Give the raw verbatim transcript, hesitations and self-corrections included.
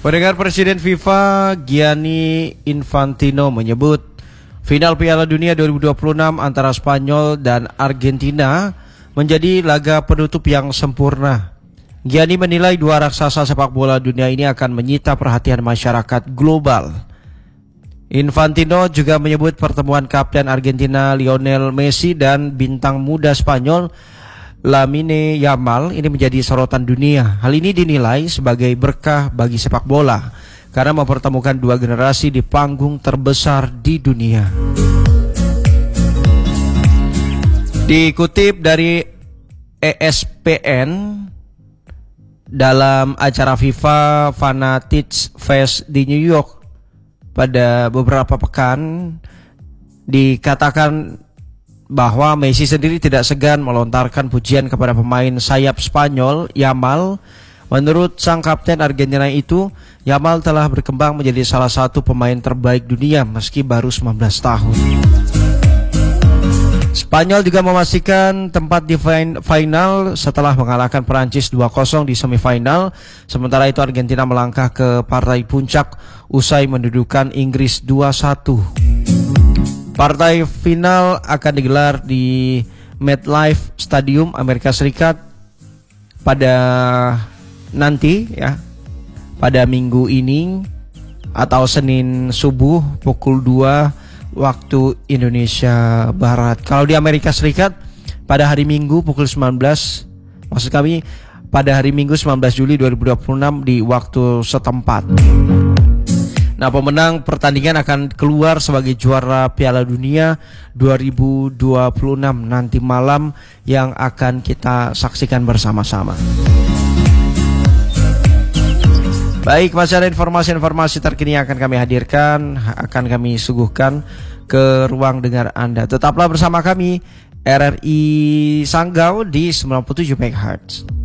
Pendengar, Presiden FIFA Gianni Infantino menyebut final Piala Dunia dua ribu dua puluh enam antara Spanyol dan Argentina menjadi laga penutup yang sempurna. Gianni menilai dua raksasa sepak bola dunia ini akan menyita perhatian masyarakat global. Infantino juga menyebut pertemuan kapten Argentina Lionel Messi dan bintang muda Spanyol Lamine Yamal ini menjadi sorotan dunia. Hal ini dinilai sebagai berkah bagi sepak bola karena mempertemukan dua generasi di panggung terbesar di dunia. Dikutip dari E S P N, dalam acara FIFA Fanatics Fest di New York pada beberapa pekan, dikatakan bahwa Messi sendiri tidak segan melontarkan pujian kepada pemain sayap Spanyol Yamal. Menurut sang kapten Argentina itu, Yamal telah berkembang menjadi salah satu pemain terbaik dunia meski baru sembilan belas tahun. Spanyol juga memastikan tempat di final setelah mengalahkan Perancis dua kosong di semifinal. Sementara itu Argentina melangkah ke partai puncak usai mendudukan Inggris dua satu. Partai final akan digelar di MetLife Stadium Amerika Serikat pada nanti ya, pada minggu ini atau Senin subuh pukul dua waktu Indonesia Barat. Kalau di Amerika Serikat pada hari Minggu pukul sembilan belas, maksud kami pada hari Minggu sembilan belas Juli dua ribu dua puluh enam di waktu setempat. Nah, pemenang pertandingan akan keluar sebagai juara Piala Dunia dua ribu dua puluh enam nanti malam yang akan kita saksikan bersama-sama. Baik, masih ada informasi-informasi terkini yang akan kami hadirkan, akan kami suguhkan ke ruang dengar Anda. Tetaplah bersama kami R R I Sanggau di sembilan puluh tujuh megahertz.